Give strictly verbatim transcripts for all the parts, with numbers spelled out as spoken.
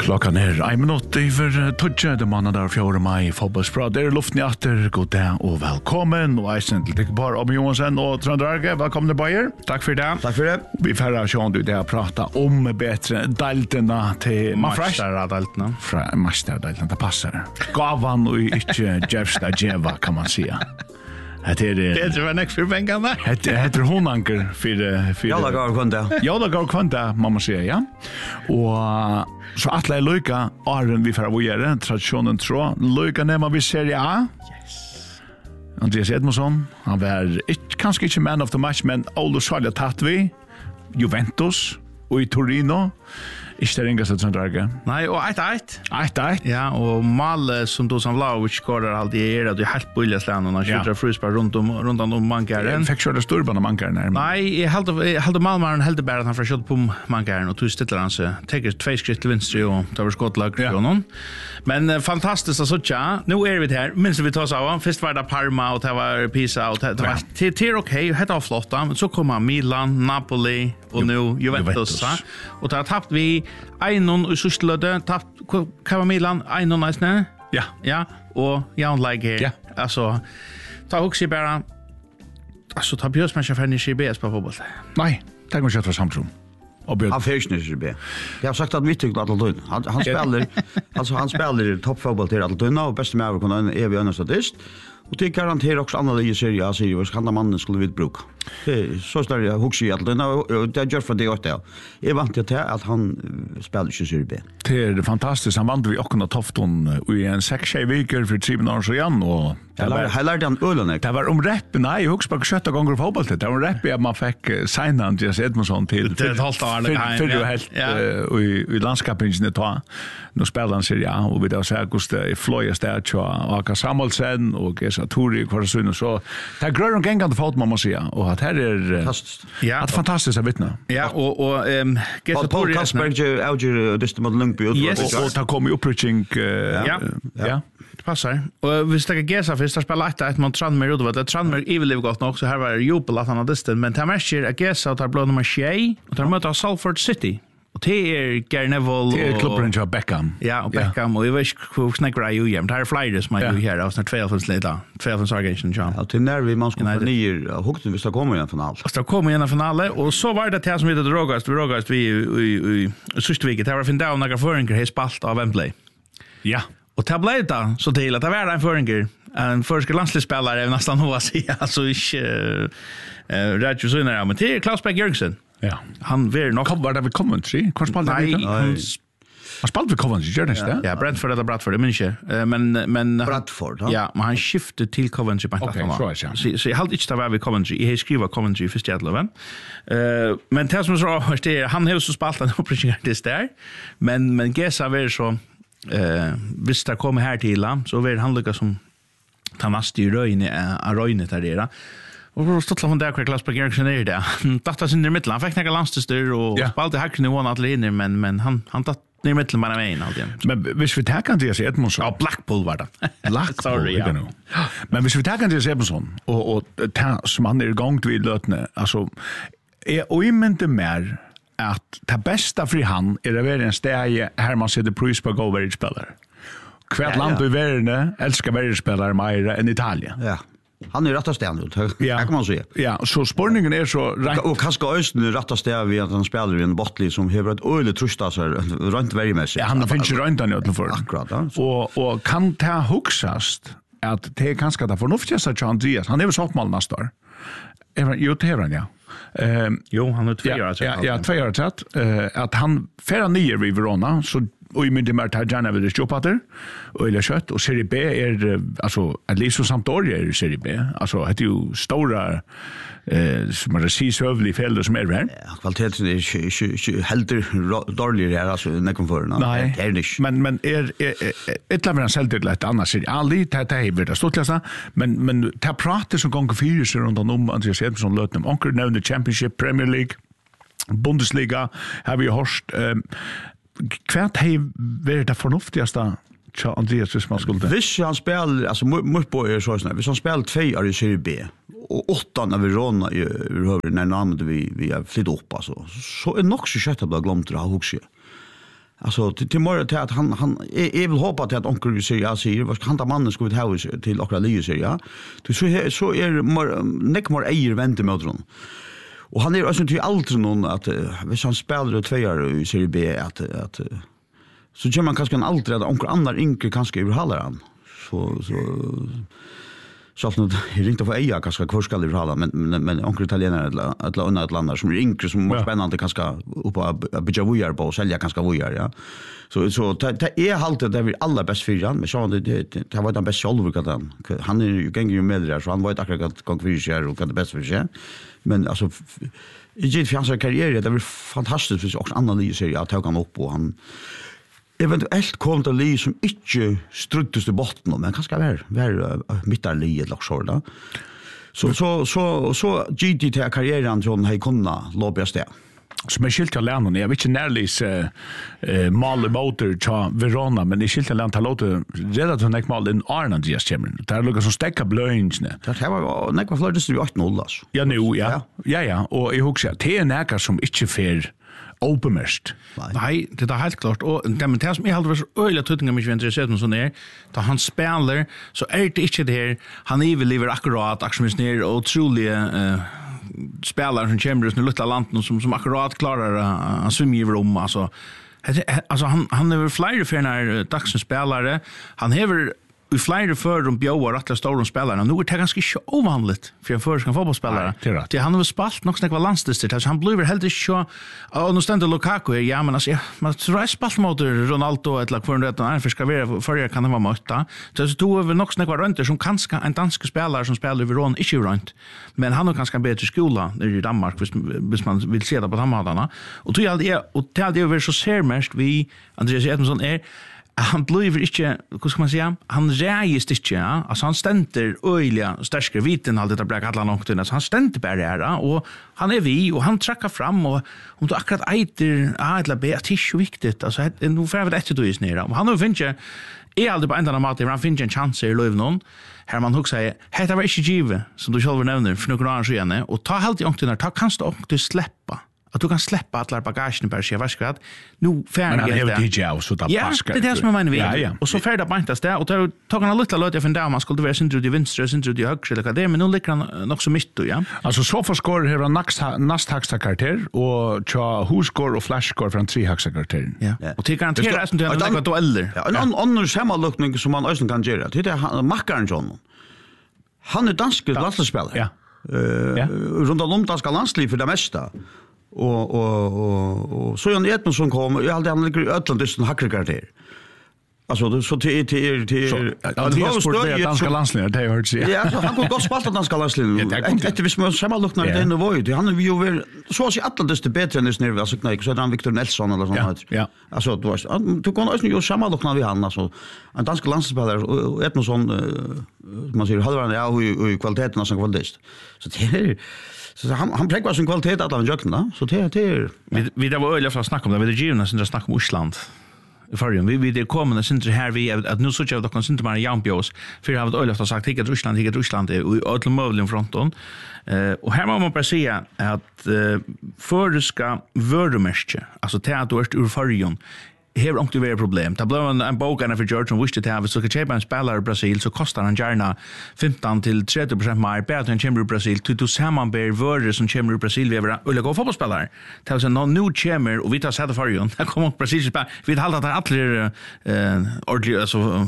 Klockan är en minut över tjugo det månader fjärde maj fotbollsbra. Det är luften i åter. God dag och välkommen. Och jag sänder till bara om Johansson och Trandrage. Välkommen till Bayer. Tack för det. Tack för det. Vi får Sean du där prata om bättre dalterna till Master-dalterna. Fra Master-dalterna det passar. Gavan och inte Jeffsta Jeva kan man säga. Det är det. Det var näck för pengarna. Det heter honanker för för Jalla går kunde. Jalla går kunde mamma säger ja. Och så alla är lycka Arden vi får göra traditionen tror. Lycka när man vill säga yes. Andreas Edmondson han var inte kanske inte man of the match men Aldo Salja tatt vi Juventus och i Torino. Ikke det ringast at Sandrage? Nei, og ett ett. ett ett? Ja, og målet som Dusan Vlahovic skårar alltid er at du er helt på iljaslän og han skjuter fruspark rundt om rundt om mankaren. Fikk kjørt storban av mankaren her. Nei, jeg heldte jeg heldte Malmaren heldte bare at han får skjøtt på mankaren og tog stiller han seg. Teker två skritt til venstre og tar over skottlag ja. Någon. Men uh, fantastiskt att såcha. Nu är vi här. Minns vi tar så av. Först var det Parma och det var Pisa och det var till till okej. Det var flott men så kommer Milan, Napoli och nu Juventus. Juventus. Och där tappade vi Einon och Sustlöde tappt kan var Milan Einon nästan. Ja. Ja, och jag like här. Ja. Alltså ta också bara alltså ta björsmatchen för ni B S på fotboll. Nej, det går inte att samtro. Han färsnar B. Jag har sagt att vi tycker att Alton han han spelar alltså han spelar toppfotboll till Alton och bästa med kan en evig understatist. Och det garanterar också andra i Serie A så vad kan mannen skulle vi bruka. Det så står jag huxar i Alton och det gör för det åt det. Jag vant till att han spelar i Serie B. Det är fantastiskt. Han vann vi också Tofton i en sex veckor för tre månader sedan och det var hela den ölen. Det var om rätt nej hooks på sjätte gånger fotboll det var rätt att man fick signa Andreas Edmondson till det halt alla för det helt i i landskapen i ta nu spelar han Serie A och vi då säger Gustav i Floja där och Aka Samuelsen och Gesa Tori kvar så så det grör en gångande fot man måste säga och att här är fantastiskt. Ja, att fantastiskt att vittna. Ja, och och ehm Gesa Tori Kasperge Auger det stämmer Lundby och och ta kommer uppryckning ja. Ja. Det passar. Och vi ska Gesa först att spela ett mot Tranmere och det Tranmere evil gott nog så här var jubel att han hade ständ men tar matcher att Gesa tar blå nummer tjugo och tar möta Salford City. Och det är Gary Neville det är klubben av Beckham. Ja, och Beckham och jag vet hur snackar jag ju. Det här är flyers man ju här av två från Sleda. två från Sargation John. Ja, till när vi man ska få nio hukte vi ska komma i en final. Ska komma i en final och så var det det som heter Rogast, vi Rogast vi i sista veckan. Det var fin down några föringar här spalt av Wembley. Ja. Och tableta så till att det var en föringar. En förska landslagsspelare nästan hur att säga alltså inte eh rätt så när men det är Klaus Beck Jørgensen. Ja. Han var nog kom var det vi Coventry. Kan spela det? Nej. Han spelade för Coventry, gör det inte? Ja, Brentford eller Bradford, men inte. Men men Bradford, ja, men han skiftade till Coventry på okay, så så så jag hade inte där vid Coventry. Jag skriver Coventry först i elva. Eh men det som så det han har så spelat en operation det där. Men men Gesa var så eh visst det kommer här till land så vill han lyckas som ta mest i röjne är röjne där det. Och så stod han där kvar Klaus Beck Jørgensen är det. Datta sin i mitten. Han fick några landstyr och spelade hacken i one att linje men men han han datt ner i mitten bara med en alltid. Men hvis vi tar kan det se Edmondson. Ja, Blackpool var det. Blackpool, sorry, ja. Men hvis vi tar kan det se Edmondson och och ta som han är igång vid lötne alltså är och inte mer att ta bästa för han är det väl en steg här man ser det pris på go very spelare. Kvart land i världen älskar very spelare mer än Italien. Ja. Han är rätta stjärnan ut. Ja. Kan man säga. Ja, så spårningen är så rätt. Och kanske östen rätta stjärnan vid att han spelar i en Botley som har ett öle trusta så runt väldigt mycket. Ja, han finns ju runt han i för. Akkurat. Ja. Och och kan ta huxast att det är ganska där förnuftigaste att Andreas. Han är väl sånt mål nästa år. Även ju tävlan ja. Ehm jo, han har två år så. Ja, ja, två år så att han färra ner vid Verona så och i myndig mer Tajana vid Chopater och eller kött och Serie B är alltså att Liso Sampdoria är Serie B alltså det är ju stora eh som man ser så övlig fällor som är här. Ja, kvaliteten är helt dålig här alltså när kom för nej. Det är det. Men men är ett lever han själv lätt annars är aldrig det det blir det stort men men ta prata som gånger fyra så runt om Andreas Edmondson löt dem onkel now the Championship Premier League Bundesliga har vi hört kvart hej var det förnuftigaste tja Andreas hvis man skulle. Hvis han spelar alltså Murpo är så snäll. Hvis han spelar två år i Serie B och åtta när vi rånar i över när namnet vi vi har flytt upp alltså så är nog så kött att bli glömt att ha också. Alltså till till morgon till att han han är vill hoppa till att onkel säger jag säger vad han ta mannen skulle ha till några lye säger ja. Du så så är Nick more eier vänte mot honom. Och han är alltså till allt någon att hvis han spelar två år i serie B att att så kör man kanske en altrad onkel andra yngre kanske överhåller han. Så så så att det inte för eja kanske kvar ska det hålla men men, men onkel italienare eller eller annat land som är yngre som måste spännande kanske upp på budgetvujar på sälja kanske vujar ja. Så så det är halt det vi alla bäst för Jan men så det det var den bäst själv kan han han är ju gänger ju med där så han var inte akkurat konkurrens och kan det bäst för sig men alltså i gitt för hans karriär det var fantastiskt för också andra nya serier att han upp och han eventuellt kom til li som ikke struttes til botten, men kanskje være, være midterli eller så da. Så, så, så, så G D til karrieren som han kunne låpe sted. Som er skilt til lærnen, jeg vil ikke nærlis uh, uh, male motor til Verona, men jeg skilt til lærnen til låte relativt nek male inn Arne Andreas kommer. Det er lukket som stekka bløyngsene. Det her var nek var flere distrikt åtte null, altså. Ja, nu, ja. Ja, ja, og jeg husker, det er nekker som ikke fer openmest. Nej, det är helt klart. Och det men det som är alldeles öliga tutningar mig intresserat med sån är, då han spelar så är det inte det här, han är väl lever akkurat, akkurat ner och otroliga uh, spelare som kommer i lilla landet som, som akkurat klarar uh, att svimma över om. Alltså, alltså han, han är väl flera för när dagsens spelare, han har i flera för de bjöar att stora spelarna. Nu är det ganska inte ovanligt för en förska fotbollsspelare. Nej, det han har spalt nog snägt var landstister så han blir helt inte och nu ständer Lukaku ja men alltså man tror spalt mot Ronaldo eller för det att han ska vara förra kan han vara möta. Så så då över nog snägt var runt som kanske en dansk spelare som spelar i Verona inte runt. Men han har kanske en bättre skola i Danmark hvis man vill se det på de hadarna. Och då är det och det är det så ser mest vi Andreas Edmondsson är han blir inte, hur ska man säga, han reist inte, ja? Alltså han ständer öjliga stärskare viten allt det där alla långt alltså han ständer bara där och han är vi och han trackar fram och om du akkurat eiter A eller B det är så viktigt alltså nu får vi det då ner och han har finche är aldrig på ända mat han finche en chans i löv någon här man hugger säger heter var inte give som du själv nämner för några år sedan och ta helt i ångten ta kan stå och du släppa att du kan släppa alla bagagen bara så vad ska att nu färdig men han har D J så där paskar. Ja, det är det som man vill. Ja, ja. Och så färdig bantas där och tar tar en liten låt ifrån där man skulle vara syndro de vinstra syndro de högre eller det men nu ligger han nog så mitt då ja. Alltså så för skor har han näst näst högsta karaktär och tja husskor och flashskor från tre högsta karaktär. Ja. Och det kan det som det är då eller. Ja, en annan sammanlukning som man också kan göra. Det är mackaren John. Han är dansk landslagsspelare. Ja. Eh runt om danska landslag för det mesta. Och och och och så Jan Edmondsson kom jag hade han ligger i Ötlandisten hackerkvarter. Alltså så till till till Andreas sport med danska landslaget det har hört sig. Ja, så han går gott spalt danska landslaget. Efter visst man samma lukt när det ändå var ju. Han vill ju så att Ötlandisten bättre än det alltså nej så han Victor Nelson eller sånt där. Ja. Alltså du vet du kan också ju samma lukt när vi han alltså en dansk landslagsspelare Edmondsson man säger hade han ja hur kvaliteten som kvalitet. Så det är så han han präglar sin kvalitet att han jökna så det det vi vi det var öliga för att snacka om det vi det givna sen snacka om Island i förrjun vi vi det kommer det sen här vi att nu så jag då kan inte bara Jampios för jag har öliga för sagt att Ryssland att Ryssland är i alla möjliga fronten eh och här måste man bara säga att förska vördemärke alltså teatert ur förrjun här har inte varit problem. Det blev en, en bok för George som visste till att så kan köpa en spelare i Brasil så kostar han gärna femton till trettio procent mer bättre än kommer i Brasil till du sammanbär vörder som kommer i Brasil vi är eller gå fotbollsspelare. Det är så någon nu kommer och vi tar sätta för ju. Det kommer Brasil spela. Vi har hållit att alla eh ordentligt alltså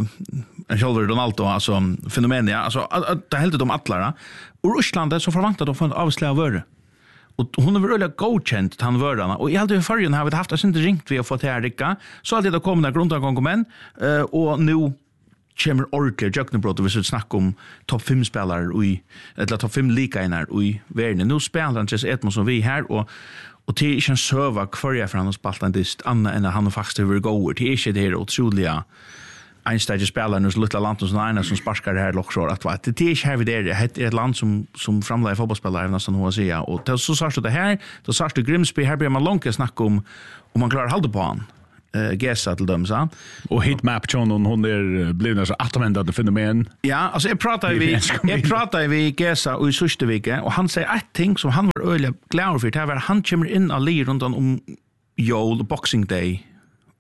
en shoulder Ronaldo alltså fenomen ja alltså det helt de alla. Och Ryssland så förväntar de från avslöja vörder. Och hon har väl godkänt han vördarna och i allt i förrjun har vi haft oss inte ringt vi har fått här ricka så alltid det kommer några grundtagång men uh, och nu kommer ordentligt Jöknebrott och vi ska snacka om topp fem spelare i eller topp fem lika innar i världen nu spelar han just Edmondsson vi här och och till är en server kvar jag för han har spelat en dist Anna än han har faktiskt över går till är det här otroliga Einstein spelar nu så lilla land som Anna som sparkar det här lockshore att vad det är här vid det är ett land som som framlägger fotbollsspelare nästan hur säga och då så sa det här då sa det Grimsby här blir man långt snacka om om man klarar hålla på han eh gässa till dem så och hitmap John och hon är blivna så återvändande fenomen. Ja, alltså jag pratar vi jag pratar vi gässa och i sista veckan och han säger ett ting som han var öliga glad för det var han kommer in allir runt om Jol Boxing Day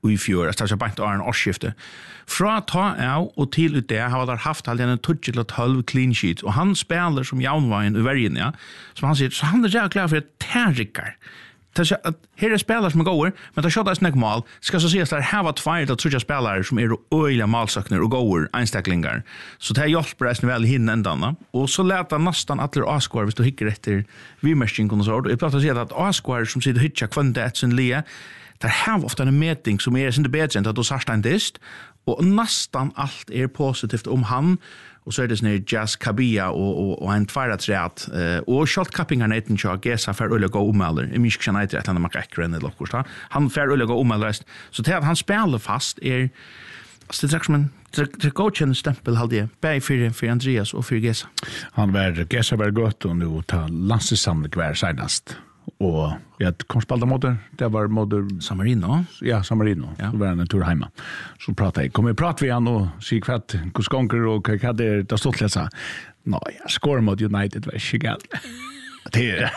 i fjör, alltså jag bara en årsskifte. Fra ta av och till ut det har där haft all en touch eller tolv clean sheets och han spelar som Jaunvin i världen, ja. Som han säger, så han är jävla klar för ett terrikar. Det är att här är spelare som går, men det skjuter snack mål. Ska så sägas där här var två eller tre spelare som är öliga målsökare och går einstacklingar. Så det hjälper resten väl hinna ända. Och så låter nästan alla Asquare hvis du hickar efter vimärsking och så. Och jag pratar säga att Asquare som sitter hitcha kvantet sin lia. Där har ofta en meeting som är inte bättre än att då sarsta en dist. Och nästan allt är positivt om han. Och så är det sån Jazz Kabia och och och en tväraträtt eh och shot cupping han inte jag gissa för Ulla gå omeller. I misk kan inte att han markerar en eller kosta. Han för Ulla gå omeller så det att han spelar fast är så det som en det coachen stämpel hade på för för Andreas och för Gessa. Han var Gessa var gott och nu tar landslagssamling kvar senast. Och jag kom spalta mot det. Det var mot San Marino. Ja, San Marino. Ja. Så var han en tur hemma. Så pratade jag. Kommer jag prata med han och se kvart hur skonker och vad hade det stått läsa. Nej, jag skår mot United var skigal. Det är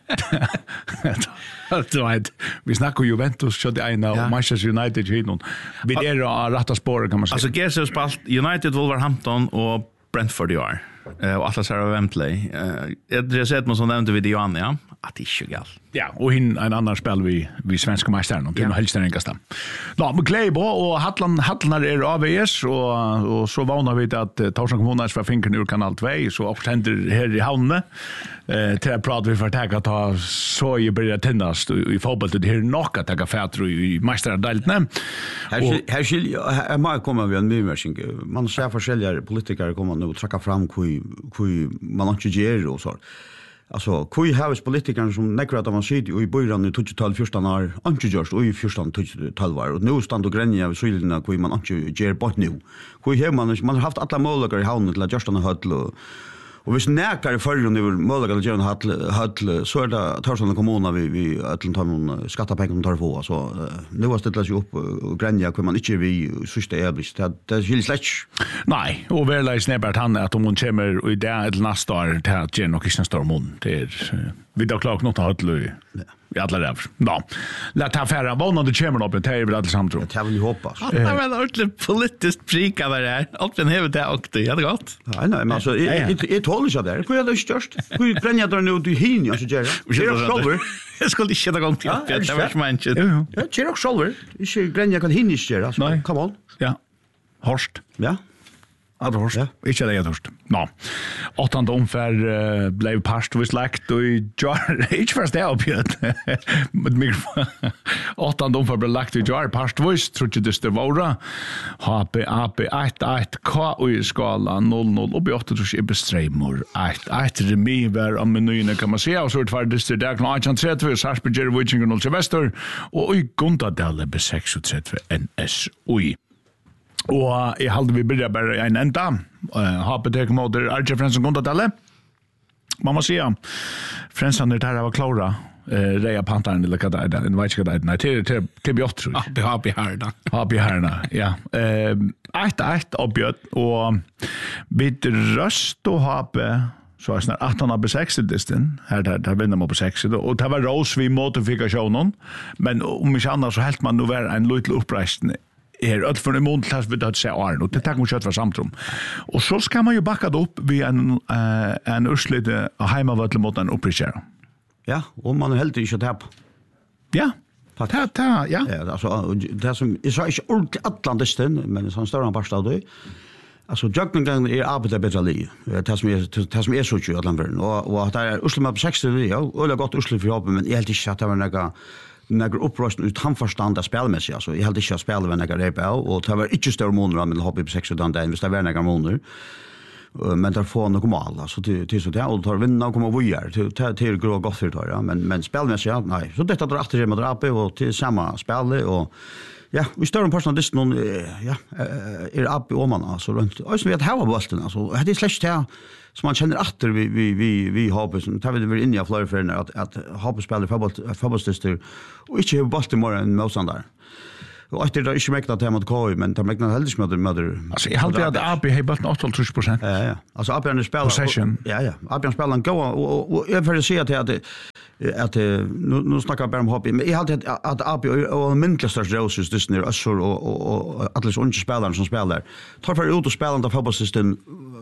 det var ett vi snackar Juventus så det är nu Manchester United ju någon. Vi är rätta spår kan man säga. Alltså Gessa spalt United Wolverhampton och Brentford i år. Uh, och alla så här Wembley. Eh uh, det sett man som nämnde vid Johan, ja. Att det är sjugal. Ja, och hin en annan spel vi vi svenska mästaren och till helst den enkaste. Ja, med Kleibo och Hatlan Hatlanar är A V S och och så vana vid att Torsson kommunas för finken ur kanal två så också händer här i Havne. Eh till att prata vi för att ta ta så ju börja tändas i fotboll det här nog att ta fätro i mästardelen. Här här skiljer här man kommer vi en mymörsing. Man ser forskjelliga politiker kommer nu tracka fram hur hur man inte gör och så. Alltså, hur har vi politikerna som nekrar att man sitter i början i tjugotal fjorton år, inte görs, och i fjorton tjugotal år. Och nu stand och gränja av sylderna hur man inte gör bort nu. Hur har man, man har haft alla möjligheter i havnen till att göra sådana höll och Och hvis nekar i förrun över möjliga att göra en höll så är det Torsson kommuna vi vi att ta någon skattepengar tar få så nu har ställt sig upp och gränja hur man inte vi sista övrigt det det vill släch. Nej, och väl är snäppart han att om hon kommer i det ett nästa år till att ge något stormon det är vi då klart något att höll vi alla där. Ja. Låt ta färra vånande kommer upp det är väl alla samtro. Det vill vi hoppas. Det är väl ordentligt politiskt prika där där. Allt den här det och det är gott. Nej nej men alltså ett håller så där. Hur är det störst? Hur bränner det nu du hin och så gör det. Det är själver. Jag skulle inte sätta igång till det. Det var som inte. Ja, det är också själver. Inte bränner kan hin inte göra. Så come on. Ja. Horst. Ja. Alltså horst. Ja. Inte det jag horst. Ja. Åttonde omfär uh, blev past vis lagt och jar. Inte först det uppgött. Med mig. Åttonde omfär blev lagt i jar past vis tror jag det var. H P A P ett ett K och skala noll noll och åtta tror jag bestreamor. ett ett remi var om menyn kan man se och så var det det där klart han tre för Sarsberger Witching och Sylvester och i Guntadelle be sex och tre för N S oj. Og jeg halde vi byrja bare en enda. Uh, Hapetek moder Arje Frensson Guntadelle. Man må säga Frensson er der var klara. Uh, Reia Pantaren eller hva det er. En vet ikke hva det er. Nei, til, til, til Bjottrud. Ja, det har vi her da. Har vi her da, ja. Eit eit oppgjøtt. Og vi røst og hape så er snart atton av besexedisten. Her der, der vinner man på sexed. Og det var rås vi modifikationen. Men om ikke annars så helt man nu være en liten oppreisende er alt for en måned til vi da se Arne, og det tar man kjøtt fra samtrum. Og så skal man jo bakka det opp ved en, uh, en urslite av heimavøttel mot en opprikjære. Ja, og man er heldig ikke tapp. Ja, ta, ta, ja. Ja, altså, det som, jeg sa ikke ordentlig atlantisten, men sånn større han bare stod det. Altså, jøkningen er arbeidet bedre li. Det som er, det som er så ikke i Atlantveren. Og, og det er urslit med på seksti, ja, og det er godt urslit for jobben, men jeg helt ikke at det var noe några upprösten ut hamförstånda spelmässigt alltså jag hade inte spelat med några repa och det var inte större månader med hobby på sex utan det visst det var några månader men där får något mål alltså till till så där och tar vinna och komma vidare till till grå gott för det ja men men spelmässigt ja nej så detta drar efter med drape och till samma spel och ja vi står en person det någon ja är uppe om man alltså runt och så vet ha bollen alltså det är släkt här som man känner efter vi vi vi vi har som tar vi det in i flera för att att ha på spel i fotboll fotbollsdister och inte ha bollen mer än motståndare. Och efter det är inte mäktat det mot K I, men det mäktat heller inte med med. Alltså jag hade att A B har bara åttiotre procent. Ja ja. Alltså A B har spelat possession. Ja ja. A B har spelat gå och jag vill säga att att att nu nu snackar jag bara om hobby, men jag hade att A B och Minkelstas Roses det är Össur och och alla så unga spelare som spelar. Tar för ut och spelar på fotbollssystem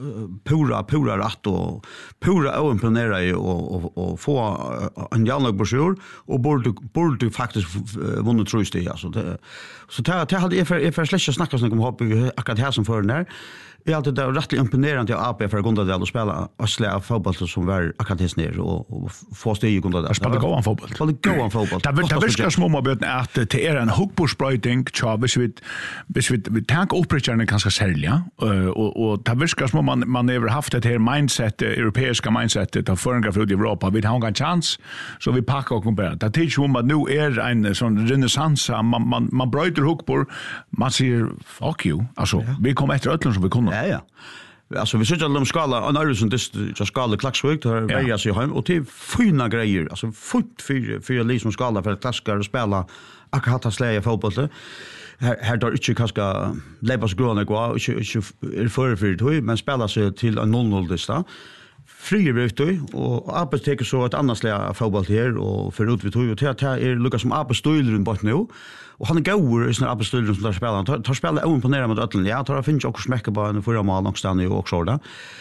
pura pura rätt och pura oimponera och och och få en jävla brosur och borde borde faktiskt vunnit tror jag alltså det så det det hade jag för för släcka snacka om hobby akkurat här som för den där. Jag hade det rätt imponerande att A B för Gondadal och spela Asla fotboll som var akkurat ner och och få steg i Gondadal. Spela gå en fotboll. Spela gå en fotboll. Det vill det viskar små mobben att det är en hookbursprojekt så vis vi vis vi vi tank operatörerna kanske sälja och och det viskar små man man över haft det här mindset europeiska mindsetet av förra för Europa vi har en chans så vi packar och kompar. Det är ju man nu är en sån renässans man man man bryter hookbur man ser fuck you alltså vi kommer efter öllon som vi kunde. Ja ja. Alltså vi sitter de skala en Iris och det just skala Klaxvik där väger sig hem och till fina grejer alltså fort för för liksom skala för att klaskar och spela akkurat släja fotboll. Här här då inte kanske läbas gröna gå och inte är för för det men spelar sig till en noll noll lista. Friebrevet och Apple tar så ett annat slag fotboll här och för ut vi tog ju till att här är Lucas som Apple står runt bort nu och han går i såna Apple står som där spelar tar, tar spelar imponerar mot Ötlen ja tar finns också smäcka på en förra mål någonstans i också där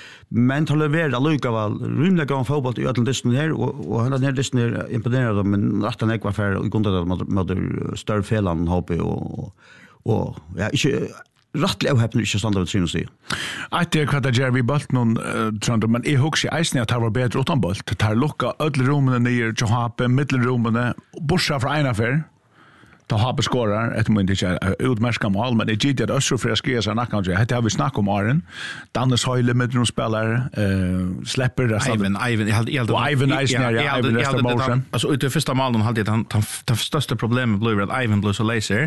men tar leverera Lucas väl rymliga gång fotboll i Ötlen distan här och och han där distan är imponerad men rätt en kvar i grundat mot mot större felan hoppar och och ja inte rättligt ohäppt inte stanna vid sin sida. Att det kvart att Jerry Bolton tror men är också Eisner att ha bättre utan boll. Det tar lucka alla rummen ner till ha mittelrummen borsa för en affär. Ta ha beskorar ett moment inte utmärka mål men det gick det också för att skriva så nackan jag det har vi snackat om Aron. Dannes höjle med de spelare eh släpper det Ivan Ivan jag hade jag Ivan Eisner ja Ivan nästa motion. Alltså ut det första målet hade han han största problemet blev att Ivan blev så laser.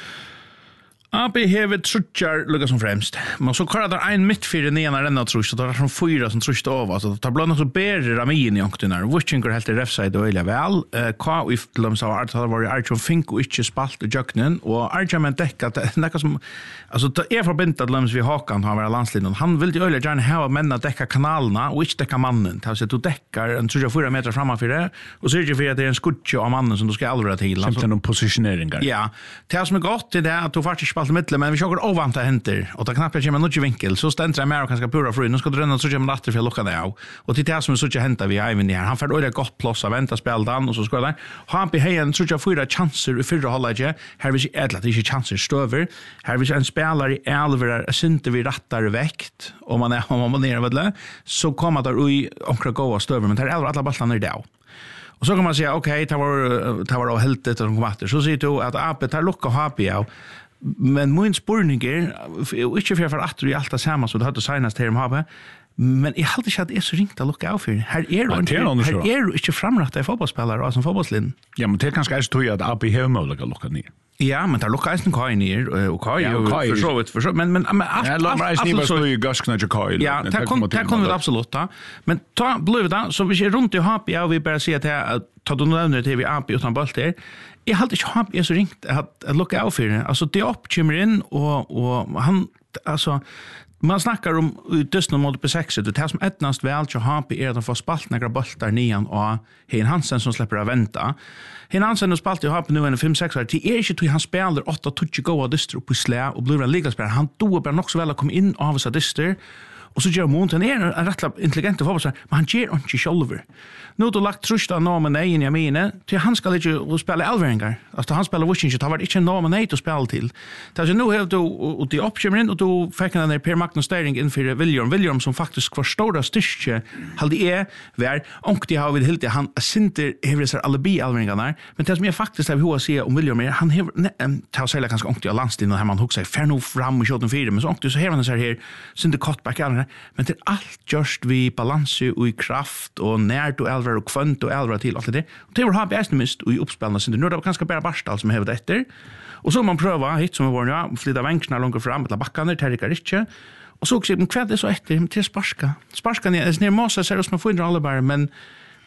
A B hevet trutjar lukka som fremst. Men så kallar det en mittfyrir nian av renna trus, så det er som fyra som trus av. Altså, det er blant annet så bedre ramin i ångtunar. Wutchinger helt i refside og øyla vel. Hva vi til dem sa var at det var Arjun Fink og ikke spalt i jøknen. Og Arjun men dekka, det er nekka som... Altså, det er forbindet til dem vi Hakan har vært landslinjen. Han vil jo øyla gjerne hava menna dekka kanalena og ikke dekka mannen. Det er at du dekkar en trettiofyra meter framafyrir, og så er det for at det er en skutje av mannen som du skal alvera til. Kjempe noen posisjoneringar. Ja. Det som er godt er det at du faktisk spalt i middelen, men vi kjøkker ovanta henter, og da knapt jeg kommer noe vinkel, så stender jeg mer og kanskje pura fru, nå skal du renne så kommer natter for å lukke det av. Og til det som er så henter vi Eivind her, han får øyne godt plass av venta spillet han, og så skal der. Han på heien så fyra chanser i fyrre halvleie, her vil ikke edlet, ikke chanser støver, her vil en spiller i elver, synte vi rattar vekt, og man er om man er vedle, så kommer der ui omkring gåa støver, men det er elver alle ballene er det av. Och så kan man säga okej, okay, det var det var helt det som kom efter. Så säger du att A P tar lucka H P av. Men min spurning är inte för för att du allt det samma så det hade senast här om H P. Men jag hade inte att det är så ringt att lucka av för. Här är det här är inte framrätta fotbollsspelare och som fotbollslin. Ja, men det kanske är så att A P har möjlighet att lucka ner. Ja, men där lucka är en Kai ner och Kai för så vet för så men men allt allt så i gaskna ju Kai. Ja, det kommer det kommer absolut ta. Men ta blev det så vi är runt i H P och vi bara ser att ta då nämner det vi A P utan boll där. Jag hade inte H P så ringt att att lucka av för. Alltså det upp kommer in och och han alltså man snackar om dystna mot på sex det här som ettnast väl så H P är att få spalt några bollar nian och Hein Hansen som släpper att vänta. Hein Hansen har spalt i H P nu en fem sex år. Det är inte till han spelar åtta touch go och dystr på slä och blir en ligaspelare. Han då bara nog så väl att komma in av så dystr. Och så gör Monten är en rätt intelligent fotbollsspelare, men han ger inte själver. Nu då lagt trusta nomen nej i mine, till han ska inte spela elveringar. Alltså han spelar Washington, det har varit inte nomen nej att spela till. Det är nu helt då och det uppkommer och då fick han den Per Magnus Stering inför William William som faktiskt förstår det styrke. Hade är vär och det har vi helt han synter över så alibi elveringarna, men det som jag faktiskt har hur se om William är han har tar sig ganska onkt i landstin och här man huxar för nu fram och skjuter fyra men så onkt så här han så här synter cutback men det är allt just vi balans och i kraft och när du elver och kvant och elver till allt det. Det var har bäst mist och i uppspelna så nu det kanske bara Barstal som har det efter. Och så man pröva hit som var ja flytta vänkna långt fram till backarna till Rickard Richie. Och så också men kvad det så efter till sparska. Sparska är ner massa så som får in alla bara men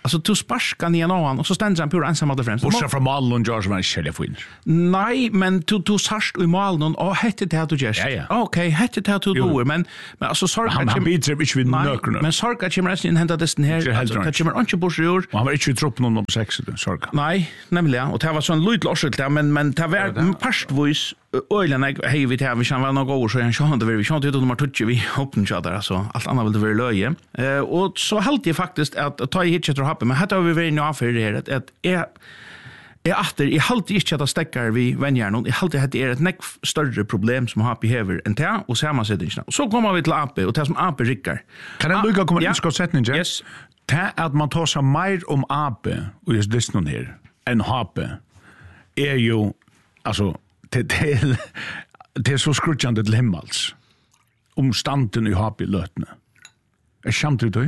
Alltså du sparskar ner någon och så ständer han pur ensam där främst. Bortsett från Malen och George var inte skälliga för inner. Nej, men du du sarst i Malen och hette det att du gör. Ja, ja. Okej, hette det att du då, men men alltså sorg Han han biter inte vid nökrarna. Men sorg att kommer in hända det här. Det kommer inte bort ur. Och han var inte i truppen om på sex, sorg. Nej, nämligen. Och det var sån lite lorsigt där, men men det var pastvoice ölen jag hej vi tar vi kan väl några år så jag kände vi kände ut nummer tjugo vi hoppen så där alltså allt annat vill det vara löje. Eh och så halt jag faktiskt att ta i hitchet och hoppa men hade vi varit nu för det här att är är efter i halt inte att stäcka vi vänjärn i halt det är ett näck större problem som har behavior än det och så man sätter inte. Och så kommer vi till A P och det som A P rickar. Kan jag lucka komma in skott sättningen? Yes. Det att man tar så mer om A P och just det någon här än H P är ju alltså det det det är så skrutjande till himmels om standen i H P lötne. Är skämt ut då?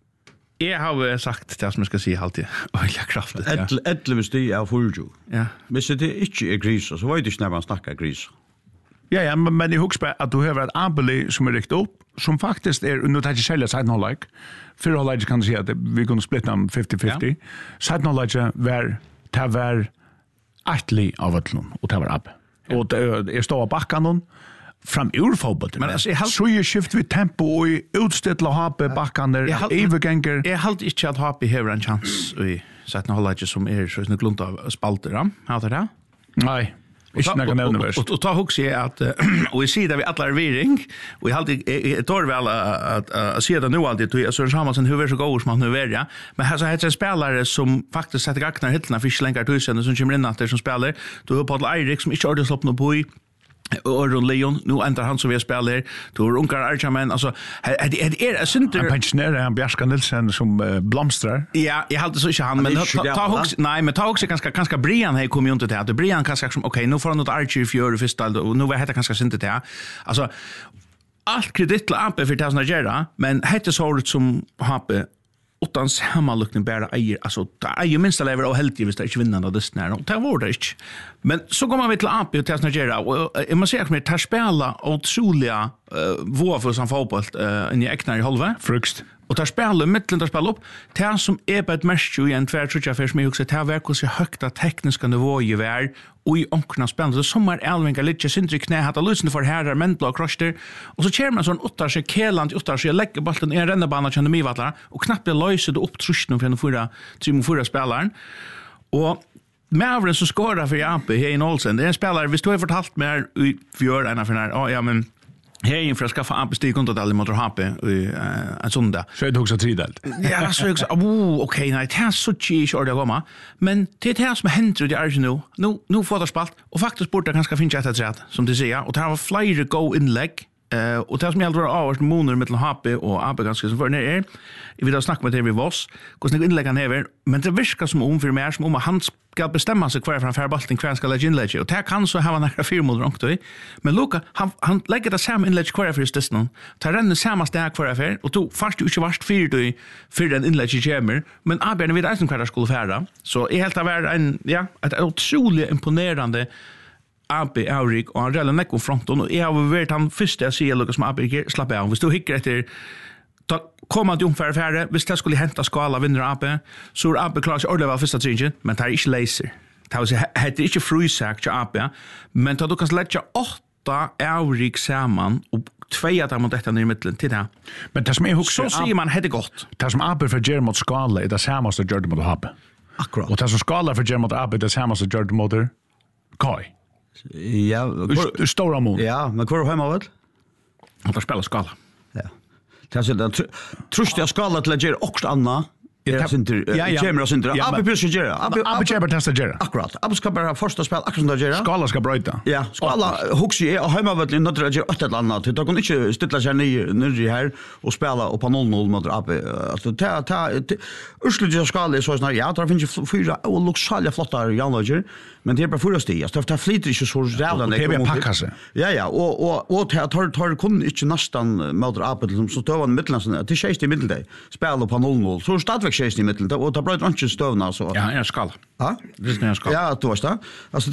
Jag har sagt det som jag ska säga alltid. Öliga kraftigt. Ja. elva steg av fyrtio. Ja. Men så det inte är gris så vet inte när man snackar gris. Ja, ja, men, men i husker at du har et Abeli som er riktigt opp, som faktisk er, nå tar jeg ikke selv siden halvleik, før halvleik kan du si at vi kunne splitte dem fifty fifty, ja. Siden halvleik var, det var ettlig av øtlån, og det var Abbe. Ja. Og det er stå av bakkanen, fram ur fotbollen. Men alltså, så är skift vi tempo och utställa H P bakkaner, övergångar. Jag halt inte att H P har en chans i siden halvleik som är så en klunt av spalter, har det det? Nej. Ikke noe nevnevers. Og ta hugsa jeg at, og jeg sier det vi alle er viring, og jeg alltid, jeg tar vel at sier det nå alltid, og Søren Samuelsen, hun er så god som han nu er, ja. Men her så heter det spelare som faktisk setter gaknar hittene, for ikke lenger tusen, som kommer inn at det som spiller. Du har Paul Eirik, som ikke ordentlig slått noe på i, Øron Leon, nu ändrar han så vi spelar. Du har ungar Archaman, alltså det är är synter. Han pensionerar han Bjärska Nilsen som uh, blomstrar. Ja, jag hade så inte han men ta, ta också nej, men ta också ganska ganska Brian här kommer ju inte till att Brian kanske som okej, nu får han något Archie för i första och nu var det kanske synter det. Alltså allt kredit till A P för det som gör, men heter så ut som H P utan sammanlukning bara eier, alltså eier minsta lever och helt givet det inte vinnande av det snär, och det var det inte. Men så kommer vi till A P och till Nigeria, och jag måste säga att vi tar spela otroliga uh, våför som fotboll uh, in i äcknar i halva. Frukst. Och tar spela, mittlen tar spela upp, det som är på ett mest ju i en tvärtrutjaffär som jag också, det verkar så högta tekniska nivåer är och i omkring spännande. Så som är Elvinga lite syndrig knä, hade lyssnat för herrar, mentla och kroster. Och så kör man sån åttar sig, kelant åttar sig, lägger bollen i en rännebana, känner mig vattlar, och knappt löser det upp trusnen för den förra, till förra spelaren. Och Mavren så skorar för A P här i Olsen. Det är en spelare, vi står ju fortalt med i fjör, en av den här, ja, ja men här inför att skaffa A P stig kontot alla mot H P i en söndag. Så är det också tridelt. Ja, så jag sa, oh, okej, nej, det är så tjej ordet att komma. Men det är det här som händer i Arjen nu. Nu, nu får det spalt. Och faktiskt borde det ganska finnas ett rätt, som du säger. Och det här var flera go-inlägg. Uh, och det som jag var avvart månader mellan H P och A P ganska som för när är vi vill ha snacka med det vi vars hur snägt inlägg han över men det verkar som om för mer som om han ska bestämma sig kvar från färbalten kvar ska lägga inlägg och det kan så ha några fyra mål långt då men Luca han han lägger det samma inlägg kvar för just nu tar den samma steg kvar för och då fast inte vart för då för den inlägg i Germany men A P när vi där som kvar skulle färda så är helt av en ja ett otroligt imponerande A P Aurik och han rullar näck fronten och jag har varit han första jag ser Lucas som A P slapp av. Hvis du hickar efter ta komma till ungefär färre, hvis det skulle hämta skala vinner A P så är A P klar sig ordentligt första tingen, men det är inte laser. Det var heter inte frusak till A P, men då du kan lägga åtta Aurik samman och två att mot detta ner i mitten till det. Men det som är också så ser man heter gott. Det som A P för ger mot skala är det samma som gör det mot H P. Akkurat. Och det som skala för ger mot A P det samma som gör det mot Kai. Ja, kvar, stora mål. Ja, men kvar hemma väl? Och där spelar skala. Ja. Det är så där trust jag skala till att göra också Anna. Det inte Jamie och Sindra. A P plus gera. A P A P Chamber testa gera. Akkurat. A P ska bara första spel akkurat som det gera. Skala ska bryta. Ja, skala hooks är och hemma väl inte att göra ett eller annat. Det kan inte stilla sig ner ner här och spela och på noll noll mot A P. Alltså ta ta urslutet skala så snart ja, där finns ju fyra och luxalja flotta Janlager, men det är bara första steg. Jag tar flyter inte så jävla det är packa sig. Ja ja, och och och tar tar tar kunde inte nästan mot A P som så stövan mittlansen. Det är sist i mitteldag. Spela på noll noll. Så stadväg tjejst i mitten, och det bröt inte stövna så. Ja, en skala. Ja? Det är en skala. Ja, du vet det. Alltså,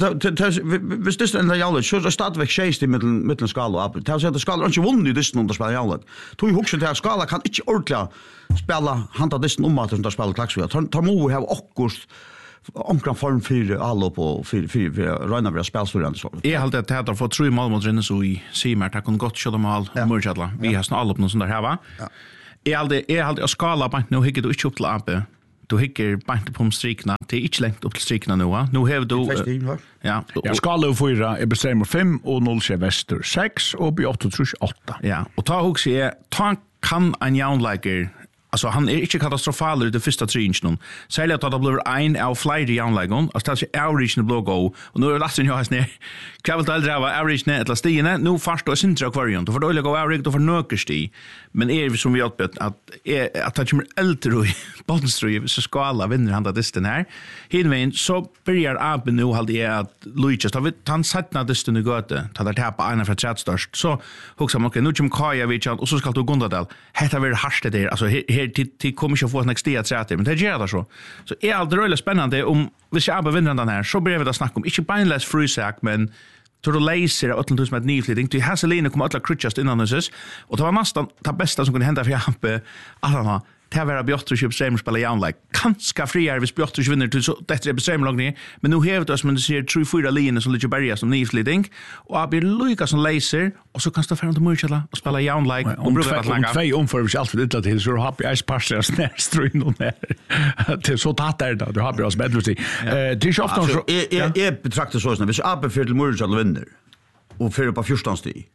hvis det er en jævlig, så er det stadigvæk tjejst i mitten, mitten skala og appel. Det er at skala er ikke vunnet i dysten under spela jævlig. Tog jo hukse til at skala kan ikke ordentlig spela handa dysten om at de spela klagsvia. Tar må ha akkurat omkring form för alla på för för för röna våra spelstyrande så. Jag har alltid att få tre mål mot Rennes och i Simar ta kon gott köra mål Murchadla. Vi har snart alla upp någon sån där här va. Ja. Jag alltid jag alltid att skala på nu hickar du inte upp till A P. Du hickar på på strikna till inte längt upp till strikna nu va. Nu har du ja. Jag skala fyra är bestämmer fem och noll tjugo väster sex och b åtta åtta. Ja. Och ta också är ta kan en jaunliker. Alltså han är inte katastrofal i det första tre inchen. Särskilt att det blir en av flera jaunlägon. Alltså det är average in the go. Och nu är det lasten jag har snä. Kvävelt äldre av average net eller stigen. Nu fast och syntra kvariant. Då får det gå average då för nökersti. Men är vi som vi har att att att det kommer äldre och bottenströj så ska alla vinna handa disten här. Hinvägen så börjar AB nu halt är att Luigi så vet han sätta disten i gata. Ta där tappa en för chat störst. Så huxar man okej nu kommer Kaja vi och så ska du Gundadal. Heter väl harste där. Alltså här till till kommer ju få ett nästa steg men det gör det så. Så är allt rölle spännande om vi ska AB vinna den här så blir det att snacka om inte bindless frusak men så då läser jag åttonhundra med nyflyttning till Haselina kommer alla krutchast innan oss och det var nästan det bästa som kunde hända för Jampe alla det här var Björtre köp Streamer spela Jan like kanske friare vi Björtre vinner till så det är bestämmer långt men nu har vi oss men det ser tre fyra linjer som ligger berga som nyflyttning och AB Lucas som läser och så kan stå fram till Murchadla och spela Jan like och brukar att langa två omför vi alltid illa till så har vi ice passer snärstryn och där till så tatt där då du har oss bättre eh det är ofta så är är betraktar så när vi AB för till Murchadla vinner och för på fjorton steg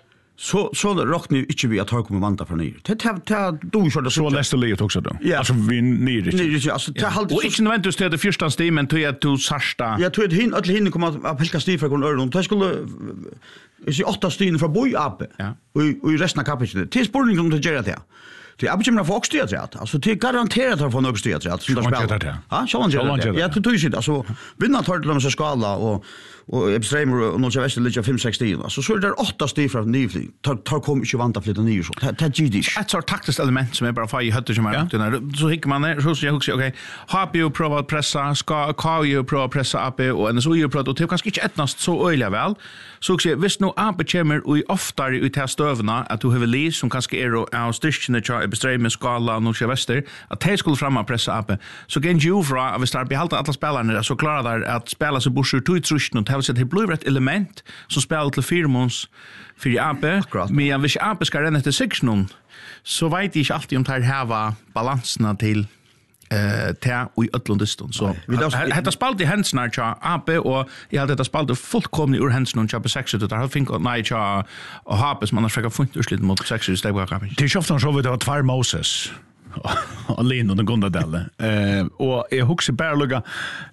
så så rockar ju inte vi att ha kommer vanta för ner. Det det då så det så läste Leo också då. Alltså vi ner inte. Alltså det halt och inte nödvändigtvis till det första steg men till att du sarsta. Jag tror att hin alla hinner komma att pelka stig för kon öron. Det skulle är ju åtta steg från boy upp. Ja. Och och resten av kapitlet. Det är spårning om det gör det. Det är absolut för också det alltså det garanterat att få något stöd att som det spelar. Ja, så långt. Ja, det tror jag alltså vinna tar det med så skala och och Extremer och något väster ligger fem sextio. Alltså så är det åtta steg från nyflyg. Tar tar kom inte vanta flytta ner så. Det är ju ett sort taktiskt element som är bara för i hötter som är där. Så hickar man så så jag också okej. Har ju provat pressa ska kan ju prova pressa upp och en så ju provat och det kanske inte ettnast så öliga väl. Så också visst nu upp kommer och oftare ut här stövna att du har väl som kanske är av styrkan i Extremer skala och något väster att det skulle framma pressa upp. Så gen ju för att vi startar behalta alla spelarna så klarar där att spela så bursur to trust och det det blir ett element som spelar till firmons för A P men hvis A P ska renna till sex någon så vet jag inte alltid om det här har balanserna till eh ta och i öllundiston så detta spalt i händsna cha A P och jag hade detta spalt fullkomligt ur händsna cha på sex det har fink och nej cha och hapes man har försökt få ut lite mot sex steg på kapten. Det är ofta så vi har två Moses Alin och den Gundadelle eh och jag huxar bara lugga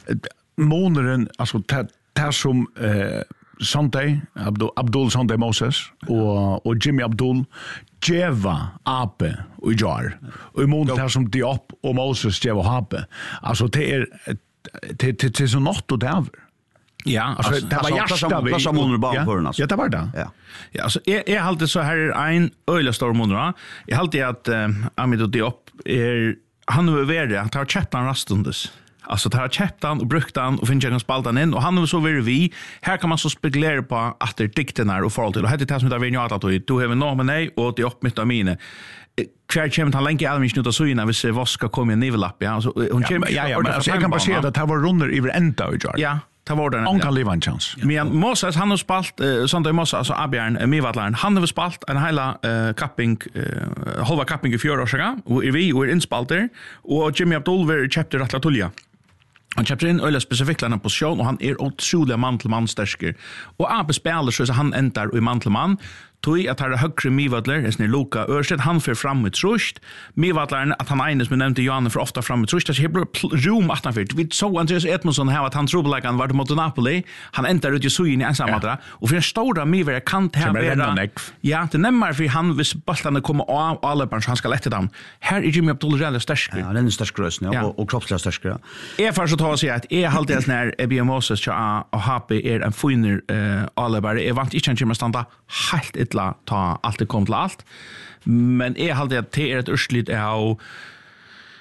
månaden alltså det som eh Sunday Abdul Abdul Sunday Moses och och Jimmy Abdul Jeva Ape och Jar och i mån det som Diop och Moses Jeva Ape alltså det är det det det är så något och där. Ja, alltså det var jästa vi så månader bara för alltså. Ja, det var det. Ja. Ja, alltså är är alltid så här en öle stor månader. Jag har alltid att Amid och Diop är han över det att ha chatten rastundes. Alltså tar chaptan och bruktan och finner en spaltan in och han är så vill vi här kan man så spekulera på att det dikterna och förhåll till och hade det som där vi nu att du du har någon nej och det upp mitt av mine kvar kommer han länge allmänt nu då så innan vi ser vad ska komma en nivelapp ja alltså hon kommer ja ja men alltså jag kan bara se att det var runder i ända och jar ja det var den han kan leva en chans men Moses han har spalt sånt Moses alltså Abjärn Mivatlaren han har spalt en hela capping halva capping i fjärde årsdagen och vi är inspalter och Jimmy Abdul var chapter att Tullia. Han köpte in öle specifikt lärna position och han är otroligt mantelman stärker. Och A P spelar så han ändar i mantelman. Tui att ha högre Mivatler, är snir Luka Örstedt, han för fram med trust. Mivatlaren att han eines med nämnde Johan för ofta fram med trust. Det är room att han för. Vi så Andreas Edmundsson här att han tror like han var mot Napoli. Han ändar ut i Suin i ensamma och för en stora Miver kan ta vara. Ja, det nämmer för han vis bollarna kommer av alla barn så han ska lätta dem. Här är Jimmy Abdul Real stärsk. Ja, den är stärsk röst ja och, och kroppsligt stärsk. Är för så ta sig att är halt det när E B Moses och H P är en finner eh alla bara är vant inte kan standa helt illa ta allt det kom till allt men är halt det att det är ett urslit är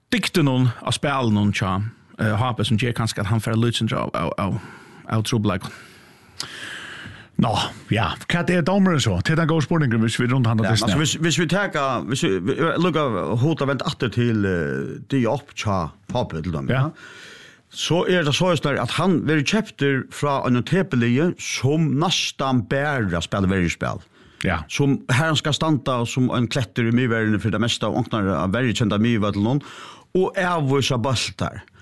dikten hon av spelen hon tja uh, Hape som ger kanskje at han får lysen av, av, av, av trobeleggene. Nå, ja, hva er dommeren så? Til den går spørningen hvis vi rundt han og Ja, Disney. altså, hvis, hvis vi tenker, hvis vi, vi lukker hodet vent atter til uh, de opp tja Hape til dem, Ja. så er det så snart at han vil kjøpte fra en tepelige som nesten bærer spiller verrespill. Ja. Som her han skal standa som en kletter i myverden for det meste av åknare av verre kjent av myver til noen, og avvisa bøltar.